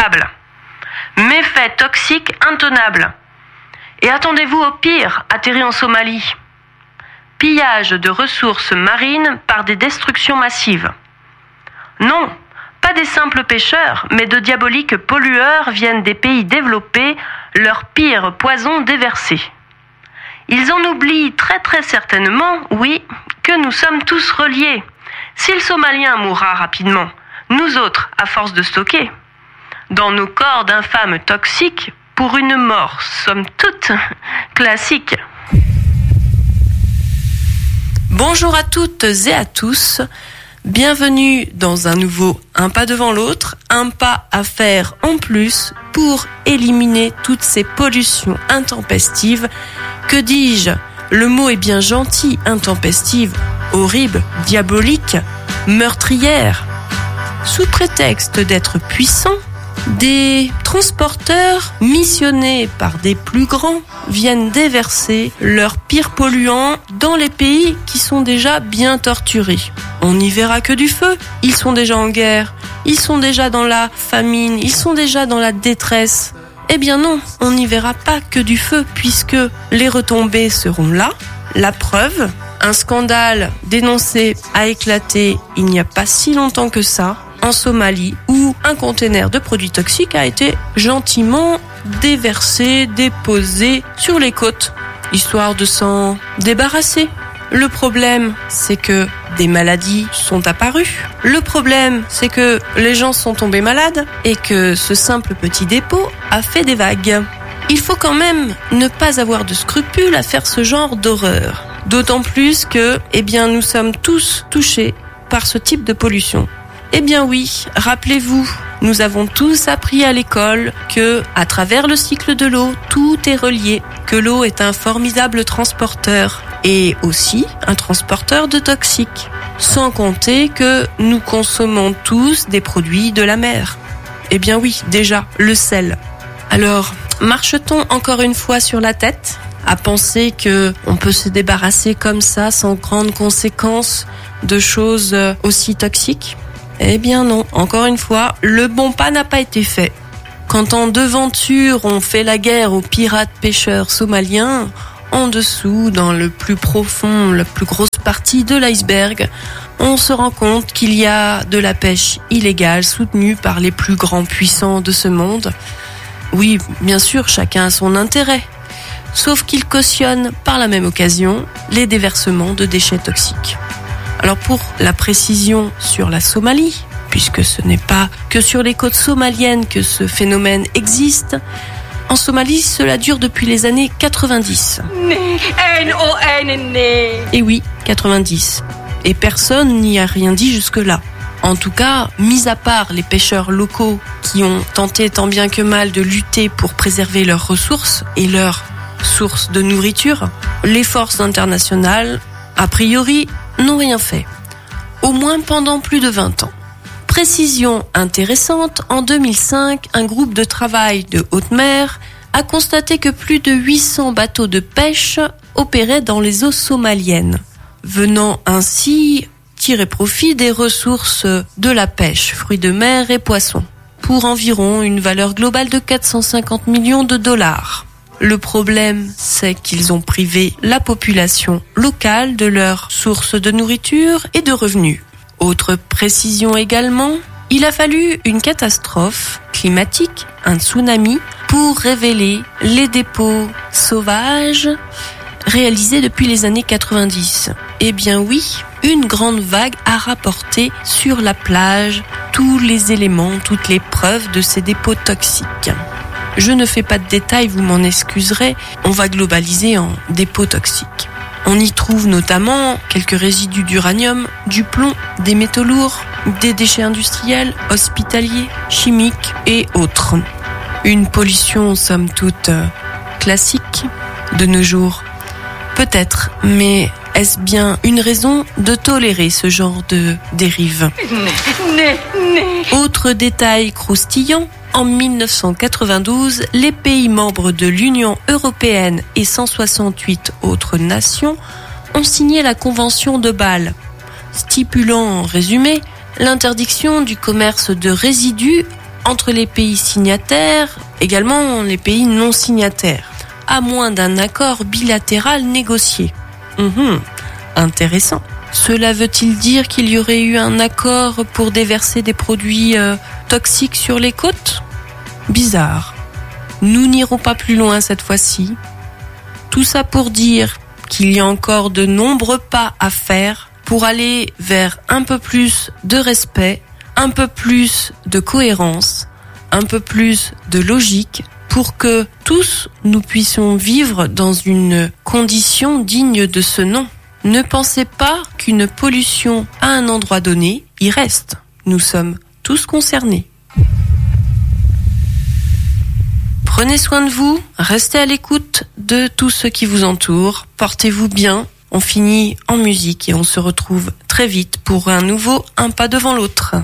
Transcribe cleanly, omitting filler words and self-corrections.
potable. Méfaits toxiques intenables. Et attendez-vous au pire, atterri en Somalie. Pillage de ressources marines par des destructions massives. Non, pas des simples pêcheurs, mais de diaboliques pollueurs viennent des pays développés leur pire poison déversé. Ils en oublient très très certainement, oui, que nous sommes tous reliés. Si le Somalien mourra rapidement, nous autres, à force de stocker, dans nos corps d'infâmes toxiques, pour une mort, somme toute, classique. Bonjour à toutes et à tous. Bienvenue dans un nouveau Un pas devant l'autre, un pas à faire en plus pour éliminer toutes ces pollutions intempestives. Que dis-je ? Le mot est bien gentil, intempestive, horrible, diabolique, meurtrière. Sous prétexte d'être puissants, des transporteurs missionnés par des plus grands viennent déverser leurs pires polluants dans les pays qui sont déjà bien torturés. On n'y verra que du feu. Ils sont déjà en guerre. Ils sont déjà dans la famine. Ils sont déjà dans la détresse. Eh bien non, on n'y verra pas que du feu puisque les retombées seront là. La preuve, un scandale dénoncé a éclaté il n'y a pas si longtemps que ça en Somalie où un conteneur de produits toxiques a été gentiment déversé, déposé sur les côtes, histoire de s'en débarrasser. Le problème, c'est que des maladies sont apparues. Le problème, c'est que les gens sont tombés malades et que ce simple petit dépôt a fait des vagues. Il faut quand même ne pas avoir de scrupules à faire ce genre d'horreur. D'autant plus que, nous sommes tous touchés par ce type de pollution. Eh bien oui, rappelez-vous, nous avons tous appris à l'école que, à travers le cycle de l'eau, tout est relié, que l'eau est un formidable transporteur et aussi un transporteur de toxiques. Sans compter que nous consommons tous des produits de la mer. Eh bien oui, déjà, le sel. Alors, marche-t-on encore une fois sur la tête à penser que on peut se débarrasser comme ça sans grandes conséquences de choses aussi toxiques ? Eh bien non, encore une fois, le bon pas n'a pas été fait. Quand en devanture on fait la guerre aux pirates pêcheurs somaliens, en dessous, dans le plus profond, la plus grosse partie de l'iceberg, on se rend compte qu'il y a de la pêche illégale soutenue par les plus grands puissants de ce monde. Oui, bien sûr, chacun a son intérêt. Sauf qu'il cautionne par la même occasion les déversements de déchets toxiques. Alors pour la précision sur la Somalie, puisque ce n'est pas que sur les côtes somaliennes que ce phénomène existe, en Somalie cela dure depuis les années 90. Et oui, 90. Et personne n'y a rien dit jusque-là. En tout cas, mis à part les pêcheurs locaux qui ont tenté tant bien que mal de lutter pour préserver leurs ressources et leurs sources de nourriture, les forces internationales, a priori, n'ont rien fait. Au moins pendant plus de 20 ans. Précision intéressante, en 2005, un groupe de travail de haute mer a constaté que plus de 800 bateaux de pêche opéraient dans les eaux somaliennes, venant ainsi tirer profit des ressources de la pêche, fruits de mer et poissons, pour environ une valeur globale de 450 millions de dollars. Le problème, c'est qu'ils ont privé la population locale de leurs sources de nourriture et de revenus. Autre précision également, il a fallu une catastrophe climatique, un tsunami, pour révéler les dépôts sauvages réalisés depuis les années 90. Eh bien oui, une grande vague a rapporté sur la plage tous les éléments, toutes les preuves de ces dépôts toxiques. Je ne fais pas de détails, vous m'en excuserez, on va globaliser en dépôts toxiques. On y trouve notamment quelques résidus d'uranium, du plomb, des métaux lourds, des déchets industriels, hospitaliers, chimiques et autres. Une pollution somme toute classique de nos jours. Peut-être, mais est-ce bien une raison de tolérer ce genre de dérive ? Autre détail croustillant, en 1992, les pays membres de l'Union européenne et 168 autres nations ont signé la Convention de Bâle, stipulant en résumé l'interdiction du commerce de résidus entre les pays signataires, également les pays non signataires, à moins d'un accord bilatéral négocié. Intéressant. Cela veut-il dire qu'il y aurait eu un accord pour déverser des produits toxiques sur les côtes ? Bizarre. Nous n'irons pas plus loin cette fois-ci. Tout ça pour dire qu'il y a encore de nombreux pas à faire pour aller vers un peu plus de respect, un peu plus de cohérence, un peu plus de logique pour que tous nous puissions vivre dans une condition digne de ce nom. Ne pensez pas qu'une pollution à un endroit donné y reste. Nous sommes tous concernés. Prenez soin de vous, restez à l'écoute de tout ce qui vous entoure, portez-vous bien. On finit en musique et on se retrouve très vite pour un nouveau Un pas devant l'autre.